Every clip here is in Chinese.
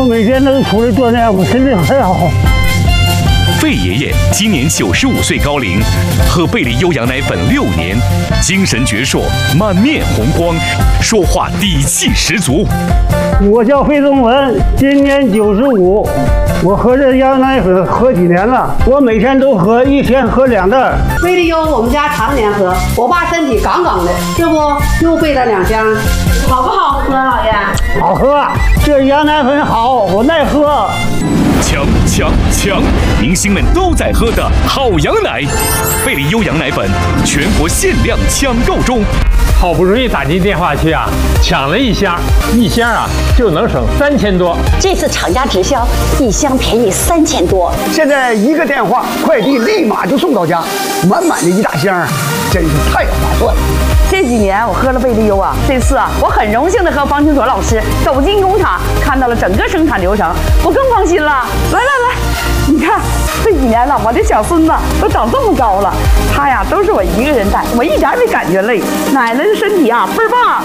我每天都出来锻炼，我身体很好。 贝爷爷今年95岁高龄，喝贝利优羊奶粉6年，精神矍铄，满面红光，说话底气十足。 我叫费宗文，今年95，我喝这羊奶粉喝几年了？我每天都喝，一天喝2袋。 贝利优我们家常年喝，我爸身体杠杠的，这不又备了2箱，好不好喝，老爷？ 好喝，这羊奶粉好，我爱喝。抢！明星们都在喝的好羊奶，贝利优羊奶粉全国限量抢购中。 好不容易打进电话去啊，抢了1箱，1箱啊就能省3000多。 这次厂家直销，1箱便宜3000多。 现在1个电话，快递立马就送到家，满满的1大箱，真是太划算了。 这几年我喝了贝利优啊，这次啊我很荣幸的和方清卓老师走进工厂，看到了整个生产流程，我更放心了。来，你看这几年了，我的小孙子都长这么高了，他呀都是我一个人带，我一点没感觉累，奶奶的身体啊倍儿棒。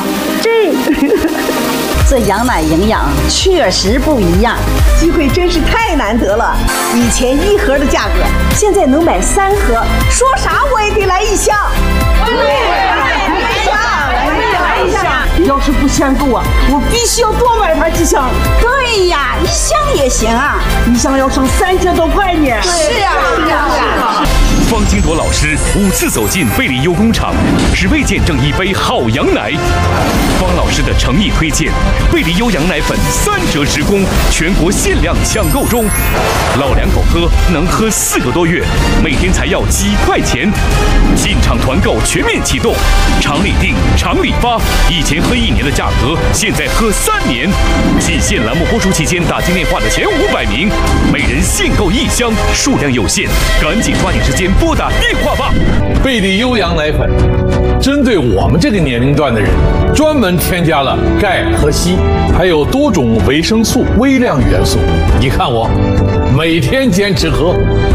这羊奶营养确实不一样， 机会真是太难得了。以前1盒的价格，现在能买3盒，说啥我也得来1箱。 要是不嫌够啊，我必须要多买几箱。 对呀，1箱也行啊 ，1箱要省3000多块呢。 是呀。 方清卓老师5次走进贝利优工厂，只为见证一杯好羊奶。方老师的诚意推荐，贝利优羊奶粉3折直供，全国限量抢购中。老两口喝能喝4个多月，每天才要几块钱。进场团购全面启动，厂里订，厂里发。以前喝1年的价格，现在喝3年。仅限栏目播出期间打进电话的前500名，每人限购1箱，数量有限，赶紧抓紧时间拨打电话吧。 贝利优羊奶粉针对我们这个年龄段的人，专门添加了钙和硒，还有多种维生素、微量元素。你看我每天坚持喝。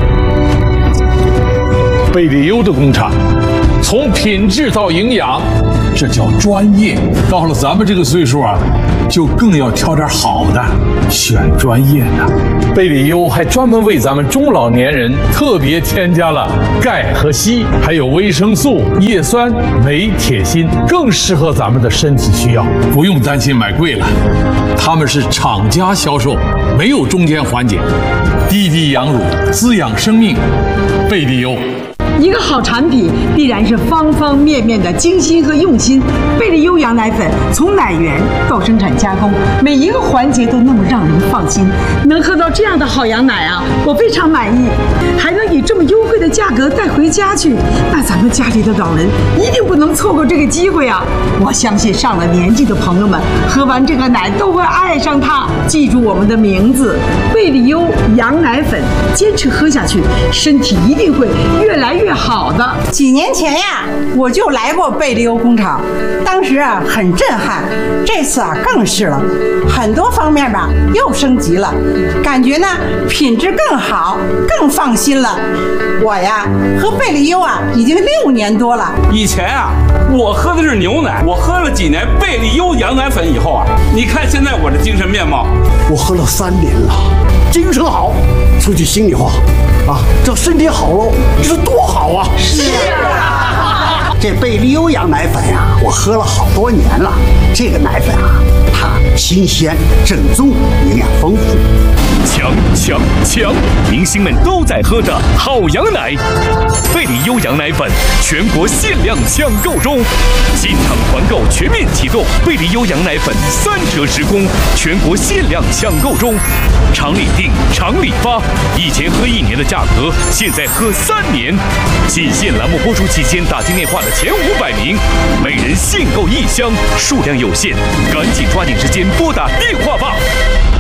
贝利优的工厂，从品质到营养，这叫专业。到了咱们这个岁数啊，就更要挑点好的，选专业的。贝利优还专门为咱们中老年人特别添加了钙和硒，还有维生素、叶酸、镁、铁、锌，更适合咱们的身体需要。不用担心买贵了，他们是厂家销售，没有中间环节，滴滴养乳，滋养生命。贝利优。 一个好产品必然是方方面面的精心和用心。贝利优羊奶粉从奶源到生产加工，每一个环节都那么让人放心。能喝到这样的好羊奶啊，我非常满意。还能以这么优惠的价格带回家去，那咱们家里的老人一定不能错过这个机会啊！我相信上了年纪的朋友们喝完这个奶都会爱上它。记住我们的名字，贝利优羊奶粉，坚持喝下去，身体一定会越来越好的。 几年前呀，我就来过贝利优工厂，当时啊很震撼，这次啊更是了，很多方面吧又升级了，感觉呢品质更好，更放心了。我呀喝贝利优啊已经6年多了。 以前啊我喝的是牛奶，我喝了几年贝利优羊奶粉以后啊，你看现在我的精神面貌， 我喝了3年了，精神好。说句心里话啊，这身体好喽，这是多好啊！ 是啊， 这贝利优羊奶粉呀，我喝了好多年了。这个奶粉啊，它新鲜、正宗、营养丰富。 抢！明星们都在喝的好羊奶，贝利优羊奶粉全国限量抢购中，进场团购全面启动，贝利优羊奶粉3折直供，全国限量抢购中，厂里订，厂里发。以前喝1年的价格，现在喝3年。仅限栏目播出期间打进电话的前500名，每人限购1箱，数量有限，赶紧抓紧时间拨打电话吧。